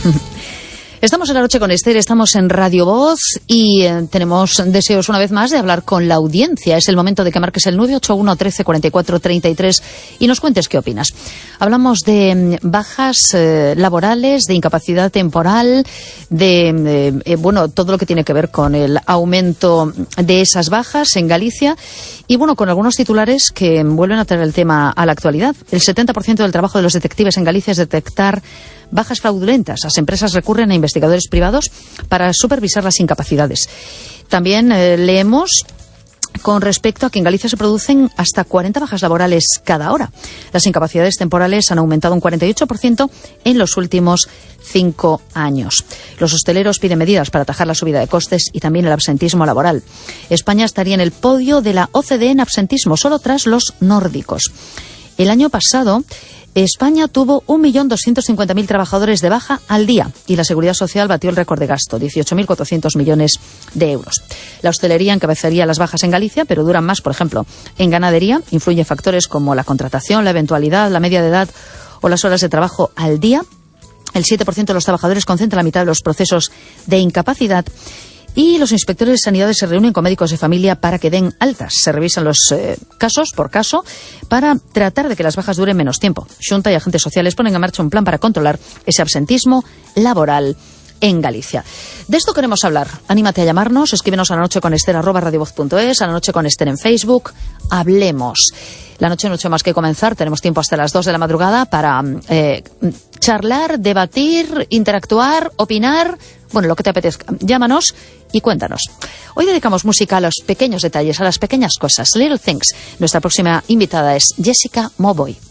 Estamos en La Noche con Esther, estamos en Radio Voz y tenemos deseos una vez más de hablar con la audiencia. Es el momento de que marques el 981 13 44 33 y nos cuentes qué opinas. Hablamos de bajas laborales, de incapacidad temporal, de todo lo que tiene que ver con el aumento de esas bajas en Galicia y con algunos titulares que vuelven a traer el tema a la actualidad. El 70% del trabajo de los detectives en Galicia es detectar bajas fraudulentas. Las empresas recurren a investigadores privados para supervisar las incapacidades. También leemos con respecto a que en Galicia se producen hasta 40 bajas laborales cada hora. Las incapacidades temporales han aumentado un 48% en los últimos 5 años. Los hosteleros piden medidas para atajar la subida de costes y también el absentismo laboral. España estaría en el podio de la OCDE en absentismo, solo tras los nórdicos. El año pasado, España tuvo 1.250.000 trabajadores de baja al día y la Seguridad Social batió el récord de gasto, 18.400 millones de euros. La hostelería encabezaría las bajas en Galicia, pero duran más, por ejemplo, en ganadería. Influyen factores como la contratación, la eventualidad, la media de edad o las horas de trabajo al día. El 7% de los trabajadores concentra la mitad de los procesos de incapacidad. Y los inspectores de sanidad se reúnen con médicos de familia para que den altas. Se revisan los casos por caso para tratar de que las bajas duren menos tiempo. Xunta y agentes sociales ponen en marcha un plan para controlar ese absentismo laboral en Galicia. De esto queremos hablar. Anímate a llamarnos, escríbenos a lanocheconester@radiovoz.es, a La Noche con Esther en Facebook. Hablemos. La noche no más que comenzar. Tenemos tiempo hasta las 2 de la madrugada para charlar, debatir, interactuar, opinar. Lo que te apetezca. Llámanos y cuéntanos. Hoy dedicamos música a los pequeños detalles, a las pequeñas cosas. Little Things. Nuestra próxima invitada es Jessica Mauboy.